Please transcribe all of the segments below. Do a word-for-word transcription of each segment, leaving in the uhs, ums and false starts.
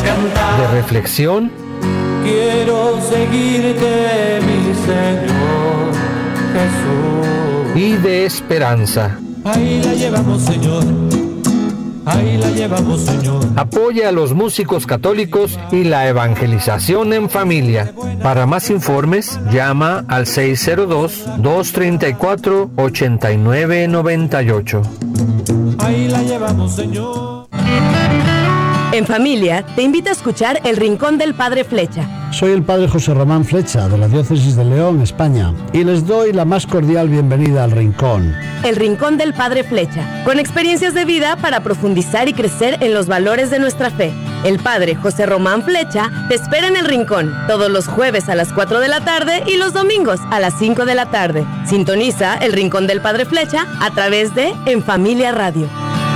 cantar, de reflexión. Quiero seguirte, mi Señor Jesús. Y de esperanza. Ahí la llevamos, Señor. Ahí la llevamos, Señor. Apoya a los músicos católicos y la evangelización en familia. Para más informes, llama al seis cero dos, dos tres cuatro, ocho nueve nueve ocho. Ahí la llevamos, Señor. En Familia, te invita a escuchar El Rincón del Padre Flecha. Soy el Padre José Román Flecha, de la Diócesis de León, España, y les doy la más cordial bienvenida al Rincón. El Rincón del Padre Flecha, con experiencias de vida para profundizar y crecer en los valores de nuestra fe. El Padre José Román Flecha te espera en El Rincón, todos los jueves a las cuatro de la tarde y los domingos a las cinco de la tarde. Sintoniza El Rincón del Padre Flecha a través de En Familia Radio.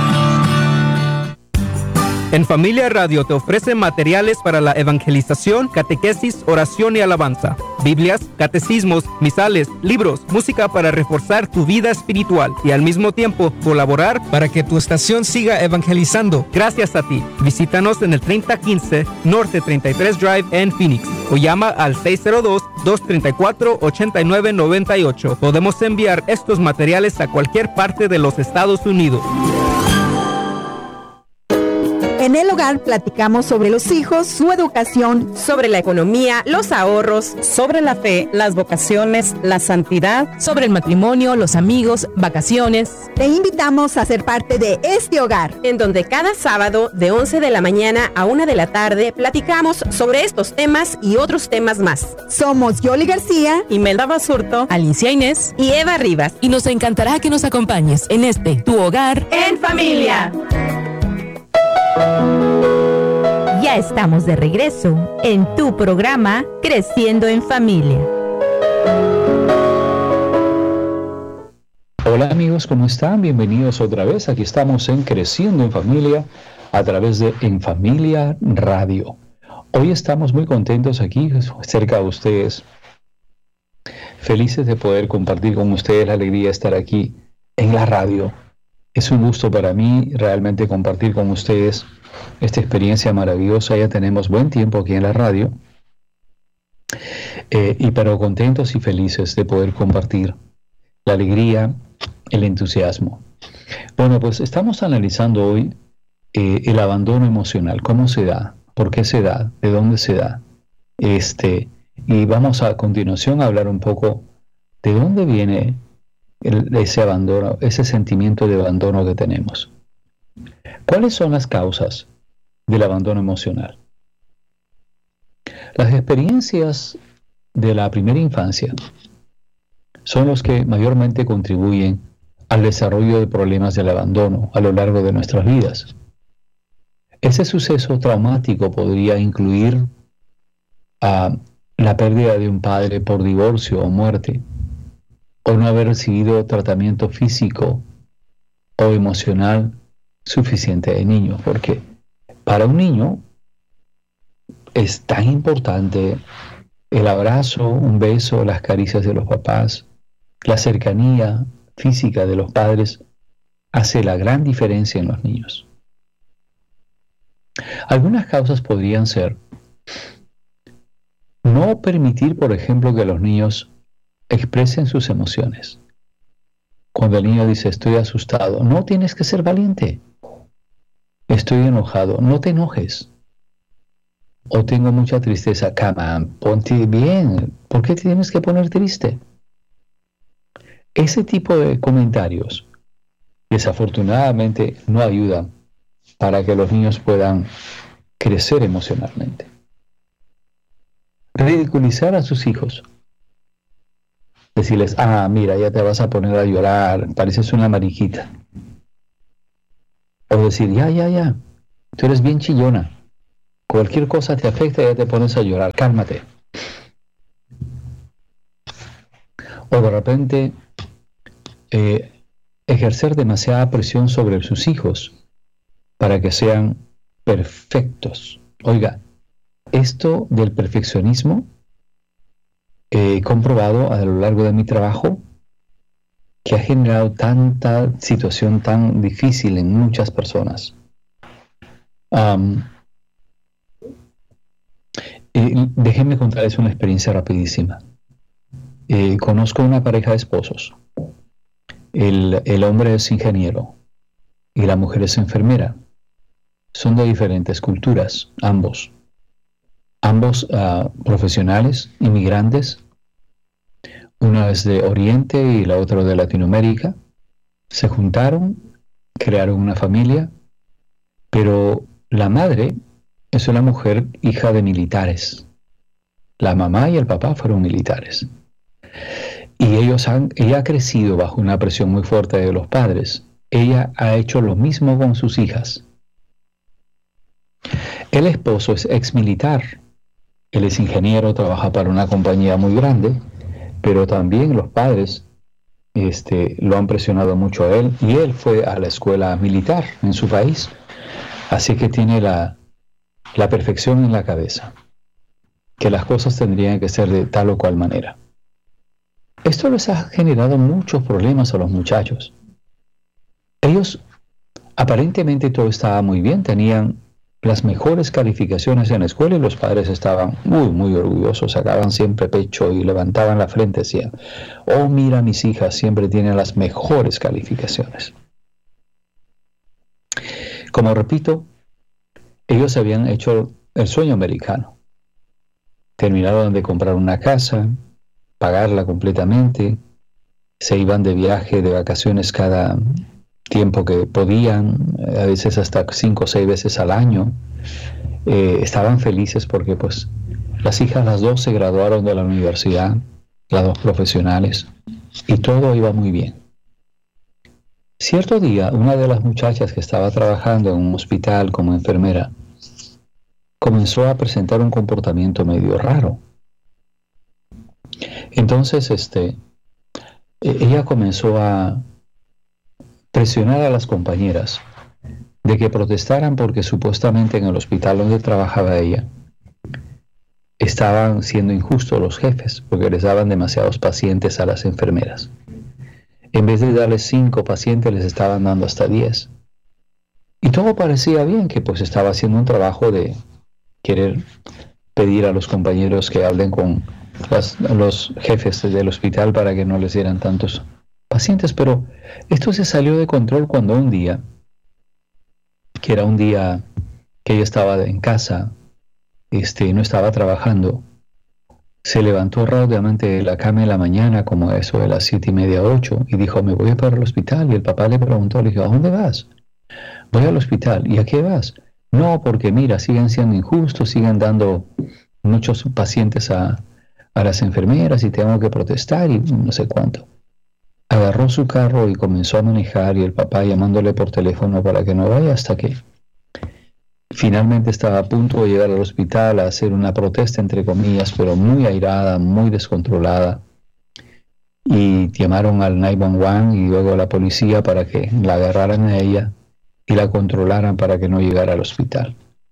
En Familia Radio te ofrece materiales para la evangelización, catequesis, oración y alabanza, Biblias, catecismos, misales, libros, música para reforzar tu vida espiritual y al mismo tiempo colaborar para que tu estación siga evangelizando. Gracias a ti. Visítanos en el treinta quince Norte treinta y tres Drive en Phoenix o llama al seis cero dos, dos tres cuatro, ocho nueve nueve ocho. Podemos enviar estos materiales a cualquier parte de los Estados Unidos. En El Hogar platicamos sobre los hijos, su educación, sobre la economía, los ahorros, sobre la fe, las vocaciones, la santidad, sobre el matrimonio, los amigos, vacaciones. Te invitamos a ser parte de este hogar, en donde cada sábado de once de la mañana a una de la tarde platicamos sobre estos temas y otros temas más. Somos Yoli García, Imelda Basurto, Alicia Inés y Eva Rivas. Y nos encantará que nos acompañes en este Tu Hogar en Familia. Ya estamos de regreso en tu programa Creciendo en Familia. Hola amigos, ¿cómo están? Bienvenidos otra vez. Aquí estamos en Creciendo en Familia a través de En Familia Radio. Hoy estamos muy contentos aquí cerca de ustedes, felices de poder compartir con ustedes la alegría de estar aquí en la radio. Es un gusto para mí realmente compartir con ustedes esta experiencia maravillosa. Ya tenemos buen tiempo aquí en la radio, eh, y pero contentos y felices de poder compartir la alegría, el entusiasmo. Bueno, pues estamos analizando hoy eh, el abandono emocional, cómo se da, por qué se da, de dónde se da, este, y vamos a, a continuación a hablar un poco de dónde viene El, ese abandono, ese sentimiento de abandono que tenemos. ¿Cuáles son las causas del abandono emocional? Las experiencias de la primera infancia son los que mayormente contribuyen al desarrollo de problemas del abandono a lo largo de nuestras vidas. Ese suceso traumático podría incluir a la pérdida de un padre por divorcio o muerte, o no haber recibido tratamiento físico o emocional suficiente de niño, porque para un niño es tan importante el abrazo, un beso, las caricias de los papás, la cercanía física de los padres hace la gran diferencia en los niños. Algunas causas podrían ser no permitir, por ejemplo, que los niños expresen sus emociones. Cuando el niño dice estoy asustado, no tienes que ser valiente. Estoy enojado, no te enojes. O tengo mucha tristeza, cama, ponte bien. ¿Por qué te tienes que poner triste? Ese tipo de comentarios desafortunadamente no ayudan para que los niños puedan crecer emocionalmente. Ridiculizar a sus hijos. Decirles, ah, mira, ya te vas a poner a llorar, pareces una mariquita. O decir, ya, ya, ya, tú eres bien chillona. Cualquier cosa te afecta y ya te pones a llorar, cálmate. O de repente, eh, ejercer demasiada presión sobre sus hijos para que sean perfectos. Oiga, esto del perfeccionismo, he comprobado a lo largo de mi trabajo que ha generado tanta situación tan difícil en muchas personas. Um, Y déjenme contarles una experiencia rapidísima. Eh, conozco una pareja de esposos. El, el hombre es ingeniero y la mujer es enfermera. Son de diferentes culturas, ambos. Ambos uh, profesionales, inmigrantes. Una es de Oriente y la otra de Latinoamérica. Se juntaron, crearon una familia, pero la madre es una mujer hija de militares. La mamá y el papá fueron militares. Y ellos han, ella ha crecido bajo una presión muy fuerte de los padres. Ella ha hecho lo mismo con sus hijas. El esposo es ex militar. Él es ingeniero, trabaja para una compañía muy grande, pero también los padres este, lo han presionado mucho a él, y él fue a la escuela militar en su país. Así que tiene la, la perfección en la cabeza, que las cosas tendrían que ser de tal o cual manera. Esto les ha generado muchos problemas a los muchachos. Ellos, aparentemente todo estaba muy bien, tenían las mejores calificaciones en la escuela y los padres estaban muy, muy orgullosos, sacaban siempre pecho y levantaban la frente, decían, oh, mira, mis hijas siempre tienen las mejores calificaciones. Como repito, ellos habían hecho el sueño americano. Terminaron de comprar una casa, pagarla completamente, se iban de viaje, de vacaciones cada tiempo que podían, a veces hasta cinco o seis veces al año. Eh, estaban felices porque pues las hijas, las dos se graduaron de la universidad, las dos profesionales, y todo iba muy bien. Cierto día, una de las muchachas que estaba trabajando en un hospital como enfermera comenzó a presentar un comportamiento medio raro. Entonces, este, ella comenzó a presionar a las compañeras de que protestaran porque supuestamente en el hospital donde trabajaba ella estaban siendo injustos los jefes porque les daban demasiados pacientes a las enfermeras. En vez de darles cinco pacientes, les estaban dando hasta diez. Y todo parecía bien, que pues estaba haciendo un trabajo de querer pedir a los compañeros que hablen con las, los jefes del hospital para que no les dieran tantos pacientes, pero esto se salió de control cuando un día, que era un día que ella estaba en casa, este, no estaba trabajando, se levantó rápidamente de la cama en la mañana, como eso de las siete y media, ocho, y dijo, me voy para el hospital. Y el papá le preguntó, le dijo, ¿a dónde vas? Voy al hospital. ¿Y a qué vas? No, porque mira, siguen siendo injustos, siguen dando muchos pacientes a, a las enfermeras y tengo que protestar y no sé cuánto. Agarró su carro y comenzó a manejar, y el papá llamándole por teléfono para que no vaya, hasta que finalmente estaba a punto de llegar al hospital a hacer una protesta, entre comillas, pero muy airada, muy descontrolada. Y llamaron al nueve uno uno y luego a la policía para que la agarraran a ella y la controlaran para que no llegara al hospital.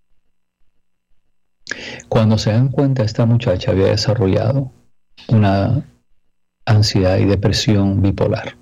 Cuando se dan cuenta, esta muchacha había desarrollado una ansiedad y depresión bipolar.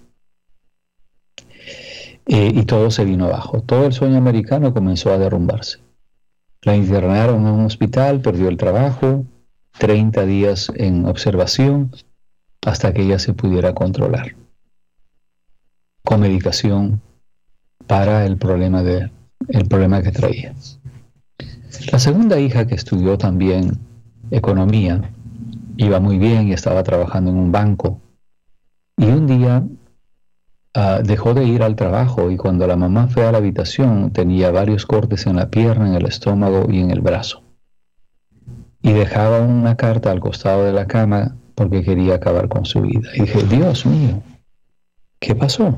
Eh, y todo se vino abajo. Todo el sueño americano comenzó a derrumbarse. La internaron en un hospital, perdió el trabajo, treinta días en observación, hasta que ella se pudiera controlar con medicación para el problema, de, el problema que traía. La segunda hija, que estudió también economía, iba muy bien y estaba trabajando en un banco, y un día uh, dejó de ir al trabajo, y cuando la mamá fue a la habitación tenía varios cortes en la pierna, en el estómago y en el brazo, y dejaba una carta al costado de la cama porque quería acabar con su vida. Y dije, Dios mío, ¿qué pasó?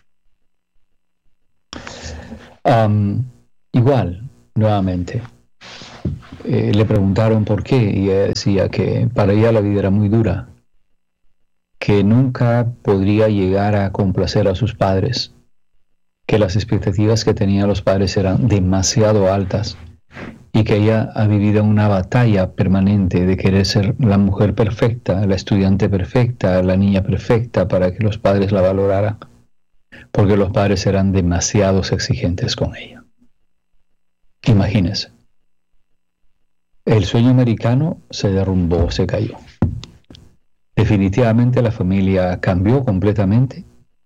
Um, igual, nuevamente, eh, le preguntaron por qué, y ella decía que para ella la vida era muy dura, que nunca podría llegar a complacer a sus padres, que las expectativas que tenían los padres eran demasiado altas, y que ella ha vivido una batalla permanente de querer ser la mujer perfecta, la estudiante perfecta, la niña perfecta, para que los padres la valoraran, porque los padres eran demasiado exigentes con ella. Imagínense. el sueño americano se derrumbó, se cayó. Definitivamente la familia cambió completamente.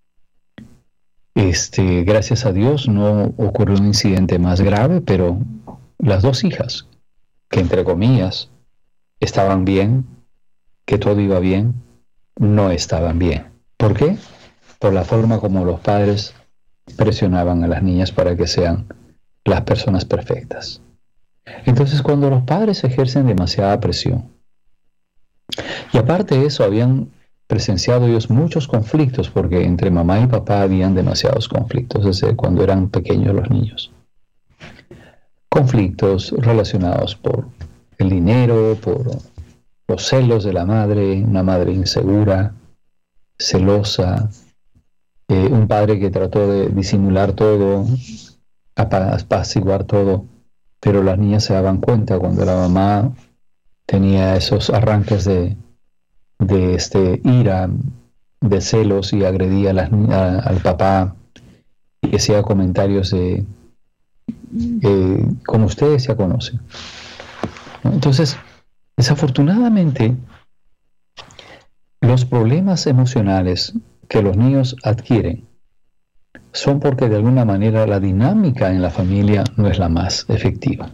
Este, gracias a Dios no ocurrió un incidente más grave, pero las dos hijas, que entre comillas estaban bien, que todo iba bien, no estaban bien. ¿Por qué? Por la forma como los padres presionaban a las niñas para que sean las personas perfectas. Entonces, cuando los padres ejercen demasiada presión, y aparte de eso, habían presenciado ellos muchos conflictos, porque entre mamá y papá habían demasiados conflictos desde cuando eran pequeños los niños. Conflictos relacionados por el dinero, por los celos de la madre, una madre insegura, celosa, eh, un padre que trató de disimular todo, apaciguar todo, pero las niñas se daban cuenta cuando la mamá tenía esos arranques de, de este, ira, de celos, y agredía a las, a, al papá y hacía comentarios de, eh, como ustedes ya conocen. Entonces, desafortunadamente, los problemas emocionales que los niños adquieren son porque de alguna manera la dinámica en la familia no es la más efectiva.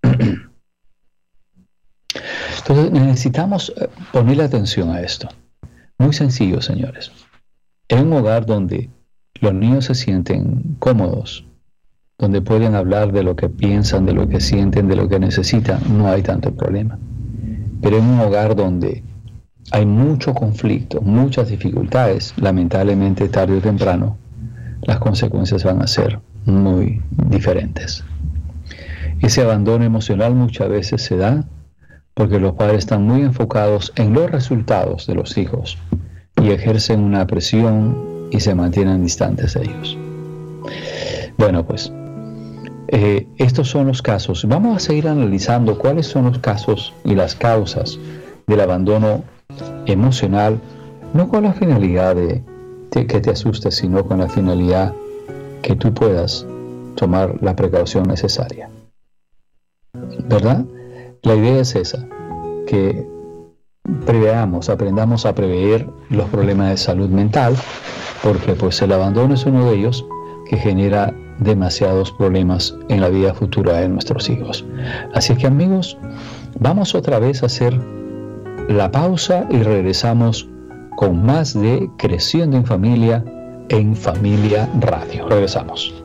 Entonces necesitamos ponerle atención a esto. Muy sencillo, señores. En un hogar donde los niños se sienten cómodos, donde pueden hablar de lo que piensan, de lo que sienten, de lo que necesitan, no hay tanto problema. Pero en un hogar donde hay mucho conflicto, muchas dificultades, lamentablemente tarde o temprano, las consecuencias van a ser muy diferentes. Ese abandono emocional muchas veces se da porque los padres están muy enfocados en los resultados de los hijos y ejercen una presión y se mantienen distantes de ellos. Bueno, pues, eh, estos son los casos. Vamos a seguir analizando cuáles son los casos y las causas del abandono emocional, no con la finalidad de, de que te asustes, sino con la finalidad que tú puedas tomar la precaución necesaria. ¿Verdad? La idea es esa, que preveamos, aprendamos a prever los problemas de salud mental, porque pues el abandono es uno de ellos que genera demasiados problemas en la vida futura de nuestros hijos. Así que, amigos, vamos otra vez a hacer la pausa y regresamos con más de Creciendo en Familia en Familia Radio. Regresamos.